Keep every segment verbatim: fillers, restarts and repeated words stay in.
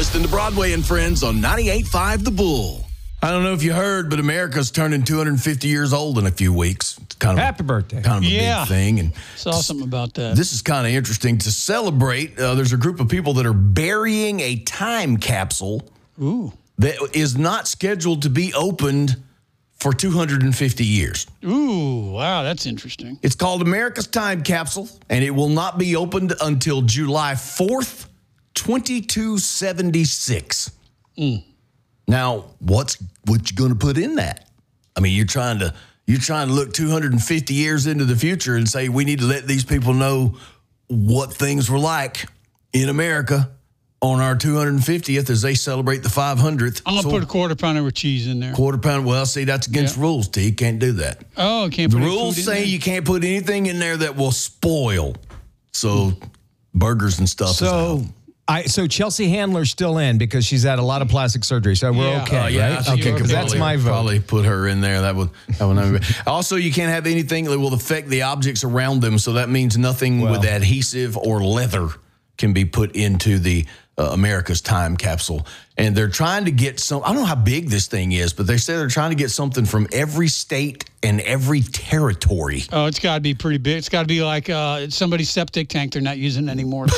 listening to Broadway and Friends on ninety-eight point five The Bull. I don't know if you heard, but America's turning two hundred fifty years old in a few weeks. It's kind of Happy birthday. Kind of a yeah. big thing. And saw something about that. This is kind of interesting. To celebrate, uh, there's a group of people that are burying a time capsule Ooh. that is not scheduled to be opened for two hundred fifty years. Ooh, wow, that's interesting. It's called America's Time Capsule, and it will not be opened until July fourth, twenty-two seventy-six. Mm. Now, what's what you going to put in that? I mean, you're trying to you're trying to look two hundred fifty years into the future and say we need to let these people know what things were like in America on our two hundred fiftieth as they celebrate the five hundredth. I'm going to so, put a quarter pounder with cheese in there. Quarter pound. Well, see, that's against Yeah. rules, T. You can't do that. Oh, can't The put any rules food in say there? you can't put anything in there that will spoil. So burgers and stuff. is So, out. I so Chelsea Handler's still in because she's had a lot of plastic surgery. So we're Yeah. okay, Uh, yeah, I right? think Okay, you because could that's probably- my vote. Probably put her in there. That would. That would not be. Also, you can't have anything that will affect the objects around them. So that means nothing Well. with adhesive or leather can be put into the uh, America's Time Capsule. And they're trying to get some. I don't know how big this thing is, but they say they're trying to get something from every state and every territory. Oh, it's got to be pretty big. It's got to be like uh, somebody's septic tank they're not using anymore.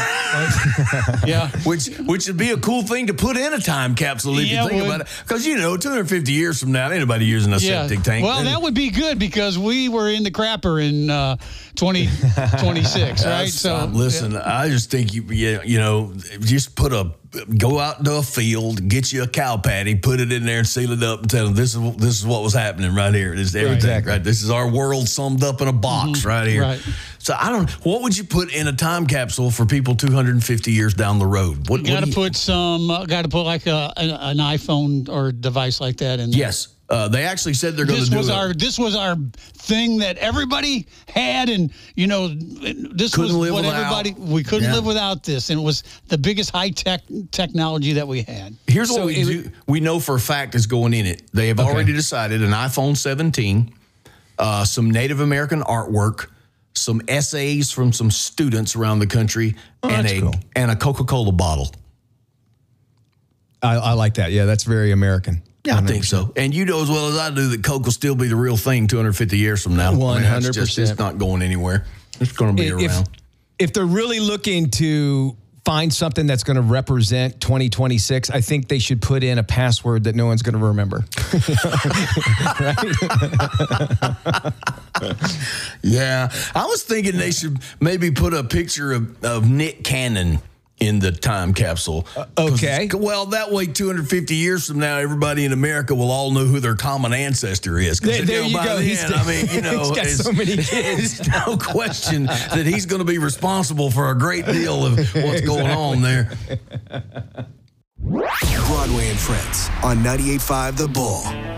Right? Yeah. Which which would be a cool thing to put in a time capsule if Yeah, you think would. about it. Because, you know, two hundred fifty years from now, ain't nobody using a Yeah. septic tank. Well, And that would be good because we were in the crapper in uh, twenty twenty-six, right? that's- So uh, listen, I just think you, you you know, just put a go out into a field, get you a cow patty, put it in there, and seal it up, and tell them this is this is what was happening right here. This is everything, Exactly. right? This is our world summed up in a box right here. Right. So I don't. What would you put in a time capsule for people two hundred fifty years down the road? What You got what to do you- put some. Uh, got to put like a, an, an iPhone or device like that in there. Yes. Uh, they actually said they're going to This do was it. our this was our thing that everybody had, and you know, this Couldn't was live what without. everybody we couldn't Yeah. live without this, and it was the biggest high tech technology that we had. Here's what So we it- do. We know for a fact is going in it. They have Okay. already decided an iPhone seventeen, uh, some Native American artwork, some essays from some students around the country, Oh, and that's a cool. and a Coca-Cola bottle. I, I like that. Yeah, that's very American. Yeah, I think so. And you know as well as I do that Coke will still be the real thing two hundred fifty years from now. I mean, one that's hundred just- percent. It's not going anywhere. It's going to be If, around. if they're really looking to find something that's going to represent twenty twenty-six, I think they should put in a password that no one's going to remember. Yeah. I was thinking they should maybe put a picture of, of Nick Cannon in the time capsule. Uh, okay. Well, that way, two hundred fifty years from now, everybody in America will all know who their common ancestor is. 'Cause, There- there know, you by go. then, He's the- I mean, you know, he's got it's- so many There's no question that he's going to be responsible for a great deal of what's going on there. Broadway and Friends on ninety-eight point five The Bull.